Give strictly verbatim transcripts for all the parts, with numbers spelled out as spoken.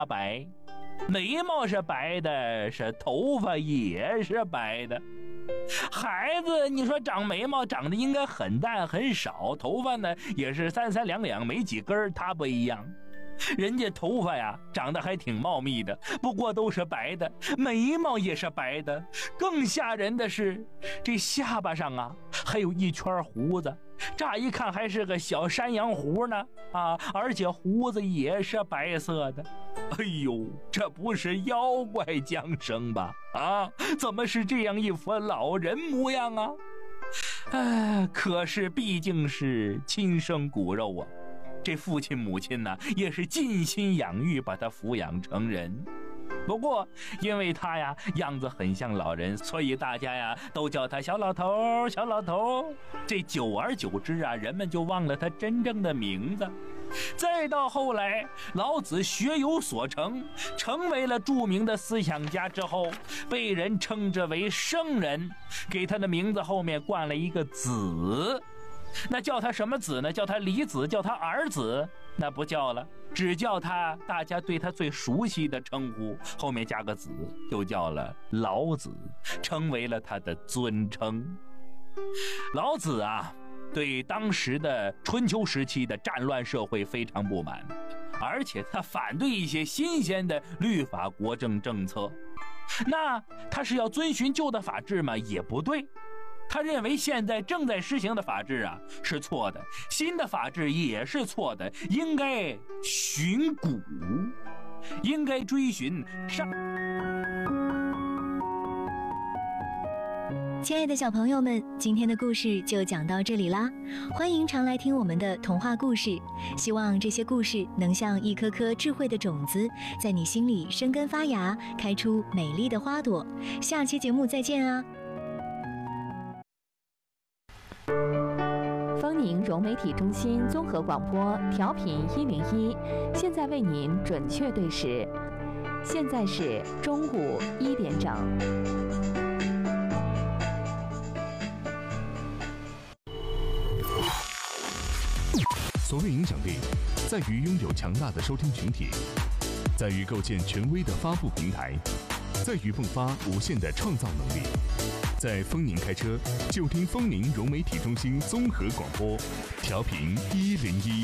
白，眉毛是白的，是头发也是白的。孩子，你说长眉毛长得应该很淡很少，头发呢也是三三两两没几根，他不一样。人家头发呀长得还挺茂密的，不过都是白的，眉毛也是白的。更吓人的是，这下巴上啊还有一圈胡子，乍一看还是个小山羊胡呢啊！而且胡子也是白色的。哎呦，这不是妖怪降生吧？啊，怎么是这样一副老人模样啊？哎，可是毕竟是亲生骨肉啊。这父亲母亲呢，也是尽心养育，把他抚养成人。不过，因为他呀样子很像老人，所以大家呀都叫他小老头，小老头。这久而久之啊，人们就忘了他真正的名字。再到后来，老子学有所成，成为了著名的思想家之后，被人称之为圣人，给他的名字后面冠了一个子。那叫他什么子呢？叫他李子，叫他儿子，那不叫了，只叫他大家对他最熟悉的称呼，后面加个子，就叫了老子，成为了他的尊称。老子啊，对当时的春秋时期的战乱社会非常不满，而且他反对一些新鲜的律法国政政策。那他是要遵循旧的法制吗？也不对。他认为现在正在实行的法制啊是错的，新的法制也是错的，应该循古，应该追寻上。 亲爱的小朋友们，今天的故事就讲到这里啦，欢迎常来听我们的童话故事，希望这些故事能像一颗颗智慧的种子，在你心里生根发芽，开出美丽的花朵。下期节目再见啊！ 丰宁融媒体中心综合广播调频一零一，现在为您准确对时，现在是中午一点整。 所谓影响力，在于拥有强大的收听群体，在于构建权威的发布平台，在于迸发无限的创造能力。在丰宁开车，就听丰宁融媒体中心综合广播，调频一零一。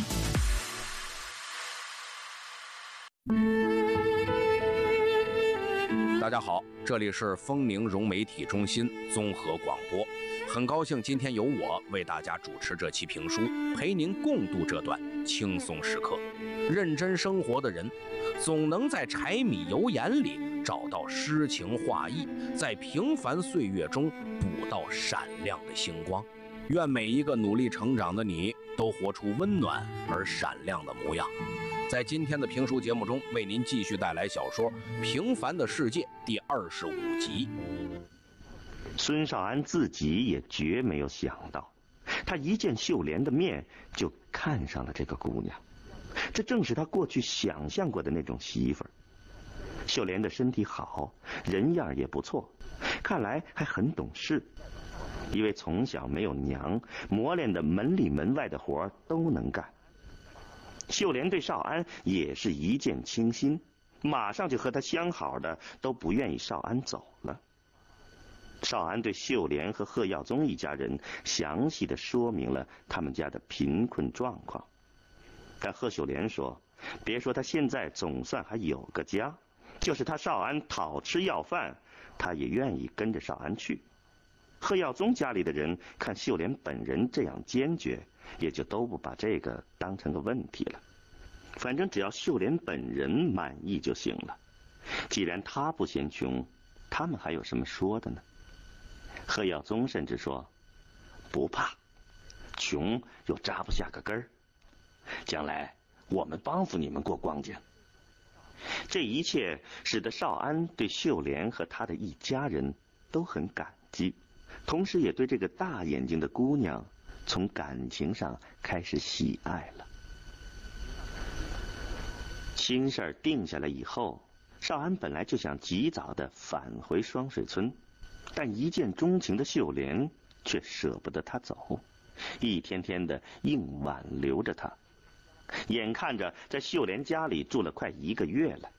大家好，这里是丰宁融媒体中心综合广播，很高兴今天由我为大家主持这期评书，陪您共度这段轻松时刻。认真生活的人，总能在柴米油盐里找到诗情画意，在平凡岁月中捕到闪亮的星光。愿每一个努力成长的你，都活出温暖而闪亮的模样。在今天的评书节目中，为您继续带来小说《平凡的世界》第二十五集。 孙少安自己也绝没有想到，他一见秀莲的面就看上了这个姑娘，这正是他过去想象过的那种媳妇儿。秀莲的身体好，人样也不错，看来还很懂事。因为从小没有娘，磨练的门里门外的活都能干。秀莲对少安也是一见倾心，马上就和他相好的都不愿意少安走了。少安对秀莲和贺耀宗一家人详细的说明了他们家的贫困状况，但贺秀莲说，别说他现在总算还有个家，就是他少安讨吃要饭，他也愿意跟着少安去。贺耀宗家里的人看秀莲本人这样坚决，也就都不把这个当成个问题了，反正只要秀莲本人满意就行了。既然他不嫌穷，他们还有什么说的呢？贺耀宗甚至说，不怕，穷又扎不下个根儿，将来我们帮扶你们过光景。这一切使得少安对秀莲和他的一家人都很感激，同时也对这个大眼睛的姑娘从感情上开始喜爱了。心事儿定下来以后，少安本来就想及早的返回双水村，但一见钟情的秀莲却舍不得他走，一天天的硬挽留着他。眼看着在秀莲家里住了快一个月了，